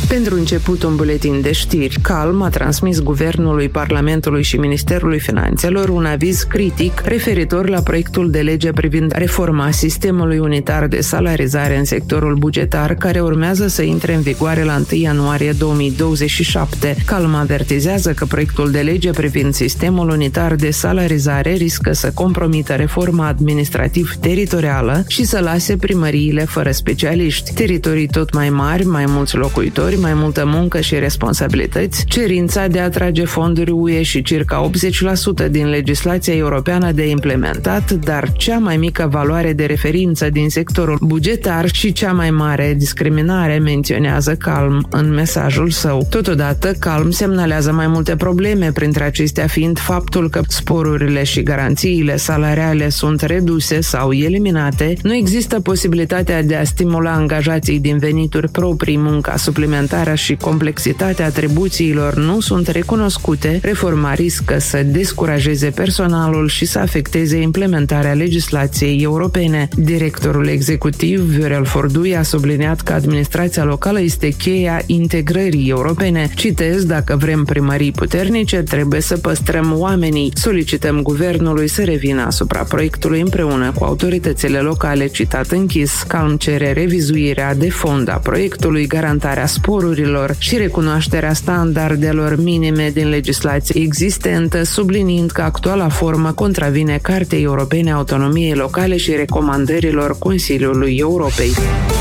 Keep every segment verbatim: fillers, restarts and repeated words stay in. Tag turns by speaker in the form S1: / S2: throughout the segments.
S1: Pentru început, un buletin de știri. Calm a transmis Guvernului, Parlamentului și Ministerului Finanțelor un aviz critic referitor la proiectul de lege privind reforma sistemului unitar de salarizare în sectorul bugetar, care urmează să intre în vigoare la întâi ianuarie două mii douăzeci și șapte. Calm avertizează că proiectul de lege privind sistemul unitar de salarizare riscă să compromită reforma administrativ-teritorială și să lase primăriile fără specialiști. Teritorii tot mai mari, mai mulți locuitori, mai multă muncă și responsabilități, cerința de a atrage fonduri U E și circa optzeci la sută din legislația europeană de implementat, dar cea mai mică valoare de referință din sectorul bugetar și cea mai mare discriminare, menționează Calm în mesajul său. Totodată, Calm semnalează mai multe probleme, printre acestea fiind faptul că sporurile și garanțiile salariale sunt reduse sau eliminate, nu există posibilitatea de a stimula angajații din venituri proprii, munca suplimentară și complexitatea atribuțiilor nu sunt recunoscute, reforma riscă să descurajeze personalul și să afecteze implementarea legislației europene. Directorul executiv, Viorel Fordui, a subliniat că administrația locală este cheia integrării europene. Citez: dacă vrem primării puternice, trebuie să păstrăm oamenii. Solicităm guvernului să revină asupra proiectului împreună cu autoritățile locale, citat închis. Calm cere revizuirea de fond a proiectului, garantarea sporurilor și recunoașterea standardelor minime din legislație existentă, subliniind că actuala formă contravine Cartei Europene a Autonomiei Locale și recomandărilor Consiliului Europei.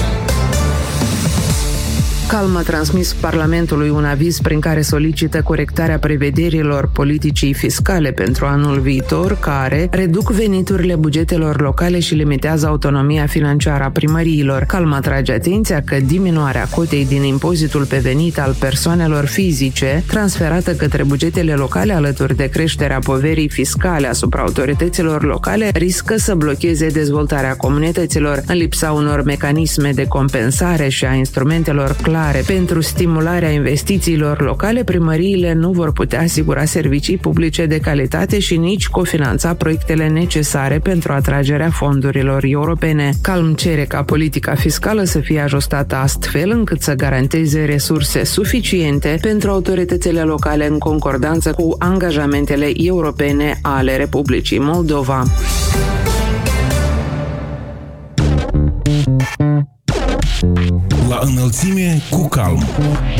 S1: Calm a transmis Parlamentului un aviz prin care solicită corectarea prevederilor politicii fiscale pentru anul viitor, care reduc veniturile bugetelor locale și limitează autonomia financiară a primăriilor. Calm atrage atenția că diminuarea cotei din impozitul pe venit al persoanelor fizice, transferată către bugetele locale alături de creșterea poverii fiscale asupra autorităților locale, riscă să blocheze dezvoltarea comunităților. În lipsa unor mecanisme de compensare și a instrumentelor clare pentru stimularea investițiilor locale, primăriile nu vor putea asigura servicii publice de calitate și nici cofinanța proiectele necesare pentru atragerea fondurilor europene. Calm cere ca politica fiscală să fie ajustată astfel încât să garanteze resurse suficiente pentru autoritățile locale în concordanță cu angajamentele europene ale Republicii Moldova.
S2: La înălțime cu Calm.